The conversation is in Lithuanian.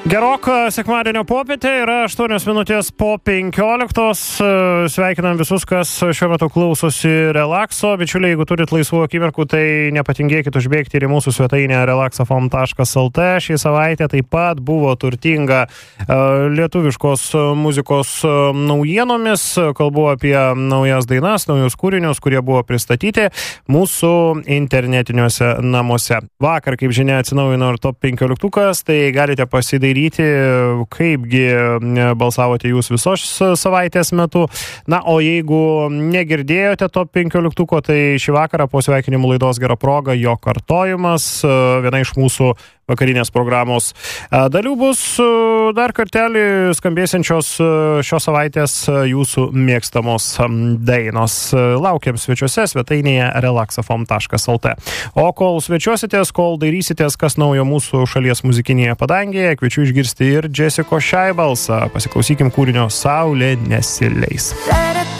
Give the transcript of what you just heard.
Geroka sekmadienio popietė yra 8 minutės po 15. Sveikinam visus, kas šiuo metu klausosi relakso. Bičiuliai, jeigu turit laisvų akimirkų, tai nepatingėkit užbėgti ir į mūsų svetainę relaxafm.lt. Šį savaitę taip pat buvo turtinga lietuviškos muzikos naujienomis. Kalbu apie naujas dainas, naujus kūrinius, kurie buvo pristatyti mūsų internetiniuose namuose. Vakar, kaip žinia, atsinaujino ir top 15, tai galite pasidaryti, kaipgi balsavote jūs visos savaitės metu. Na, o jeigu negirdėjote top 15, tai šį vakarą po sveikinimų laidos gera proga jo kartojimas. Viena iš mūsų vakarinės programos dalių bus dar kartelį skambėsiančios šios savaitės jūsų mėgstamos dainos. Laukiam svečiuose svetainėje relaxafm.lt. O kol svečiuositės, kol dairysitės, kas naujo mūsų šalies muzikinėje padangėje, kviečiu išgirsti ir Jessica Shy balsą. Pasiklausykim kūrinio Saulė nesileis.